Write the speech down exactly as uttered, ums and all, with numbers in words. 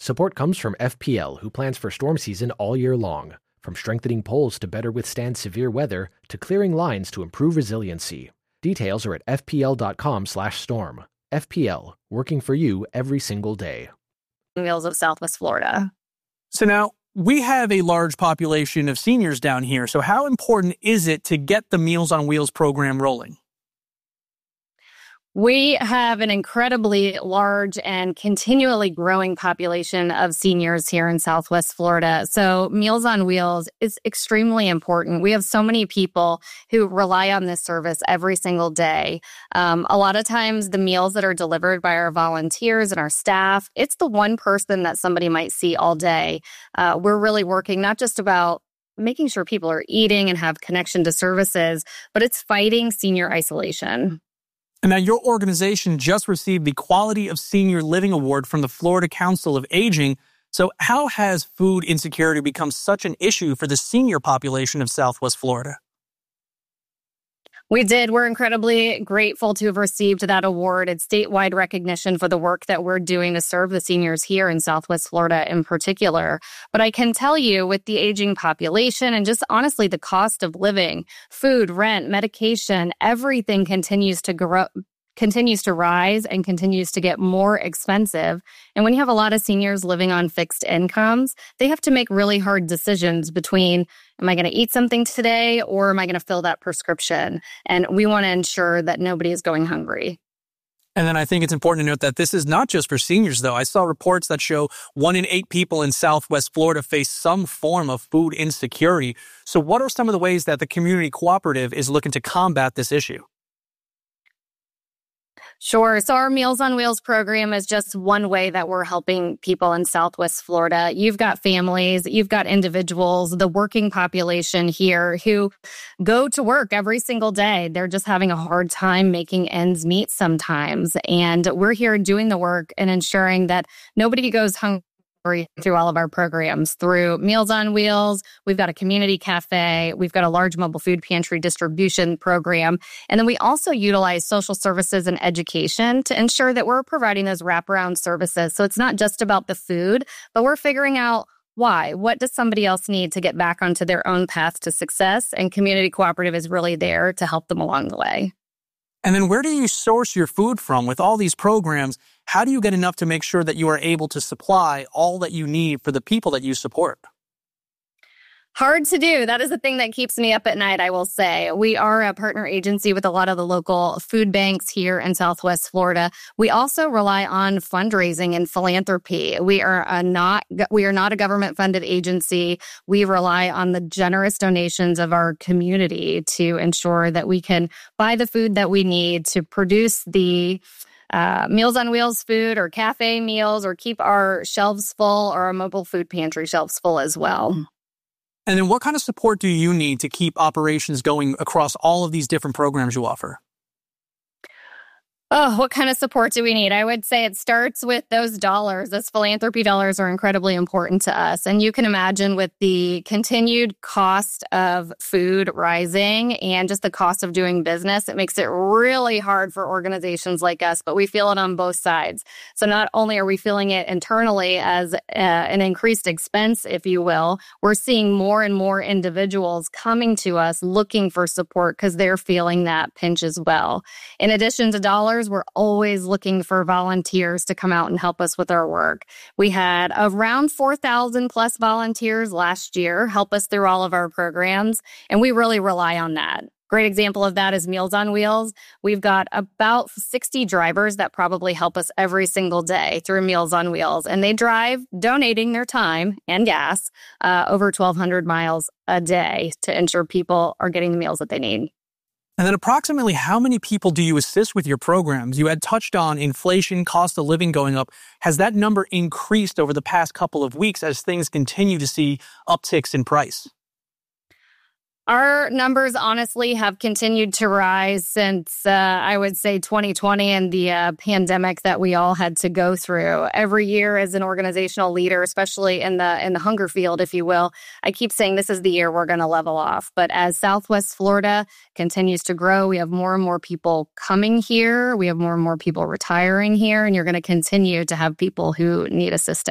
Support comes from F P L, who plans for storm season all year long. From strengthening poles to better withstand severe weather, to clearing lines to improve resiliency. Details are at f p l dot com slash storm. F P L, working for you every single day. Wheels of Southwest Florida. So now, we have a large population of seniors down here. So how important is it to get the Meals on Wheels program rolling? We have an incredibly large and continually growing population of seniors here in Southwest Florida. So Meals on Wheels is extremely important. We have so many people who rely on this service every single day. Um, a lot of times the meals that are delivered by our volunteers and our staff, it's the one person that somebody might see all day. Uh, we're really working not just about making sure people are eating and have connection to services, but it's fighting senior isolation. And now your organization just received the Quality of Senior Living Award from the Florida Council of Aging. So how has food insecurity become such an issue for the senior population of Southwest Florida? We did. We're incredibly grateful to have received that award. It's statewide recognition for the work that we're doing to serve the seniors here in Southwest Florida in particular. But I can tell you, with the aging population and just honestly the cost of living, food, rent, medication, everything continues to grow, continues to rise and continues to get more expensive. And when you have a lot of seniors living on fixed incomes, they have to make really hard decisions between, am I going to eat something today or am I going to fill that prescription? And we want to ensure that nobody is going hungry. And then I think it's important to note that this is not just for seniors, though. I saw reports that show one in eight people in Southwest Florida face some form of food insecurity. So what are some of the ways that the community cooperative is looking to combat this issue? Sure. So our Meals on Wheels program is just one way that we're helping people in Southwest Florida. You've got families, you've got individuals, the working population here who go to work every single day. They're just having a hard time making ends meet sometimes. And we're here doing the work and ensuring that nobody goes hungry through all of our programs. Through Meals on Wheels, we've got a community cafe, we've got a large mobile food pantry distribution program, and then we also utilize social services and education to ensure that we're providing those wraparound services. So it's not just about the food, but we're figuring out why. What does somebody else need to get back onto their own path to success? And Community Cooperative is really there to help them along the way. And then where do you source your food from with all these programs? How do you get enough to make sure that you are able to supply all that you need for the people that you support? Hard to do. That is the thing that keeps me up at night, I will say. We are a partner agency with a lot of the local food banks here in Southwest Florida. We also rely on fundraising and philanthropy. We are a not we are not a government-funded agency. We rely on the generous donations of our community to ensure that we can buy the food that we need to produce the Uh, Meals on Wheels food or cafe meals, or keep our shelves full, or our mobile food pantry shelves full as well. And then what kind of support do you need to keep operations going across all of these different programs you offer? Oh, what kind of support do we need? I would say it starts with those dollars. Those philanthropy dollars are incredibly important to us. And you can imagine with the continued cost of food rising and just the cost of doing business, it makes it really hard for organizations like us, but we feel it on both sides. So not only are we feeling it internally as uh, an increased expense, if you will, we're seeing more and more individuals coming to us looking for support because they're feeling that pinch as well. In addition to dollars, we're always looking for volunteers to come out and help us with our work. We had around four thousand plus volunteers last year help us through all of our programs, and we really rely on that. Great example of that is Meals on Wheels. We've got about sixty drivers that probably help us every single day through Meals on Wheels, and they drive, donating their time and gas, uh, over twelve hundred miles a day to ensure people are getting the meals that they need. And then approximately how many people do you assist with your programs? You had touched on inflation, cost of living going up. Has that number increased over the past couple of weeks as things continue to see upticks in price? Our numbers, honestly, have continued to rise since, uh, I would say, twenty twenty and the uh, pandemic that we all had to go through. Every year as an organizational leader, especially in the in the hunger field, if you will, I keep saying this is the year we're going to level off. But as Southwest Florida continues to grow, we have more and more people coming here. We have more and more people retiring here, and you're going to continue to have people who need assistance.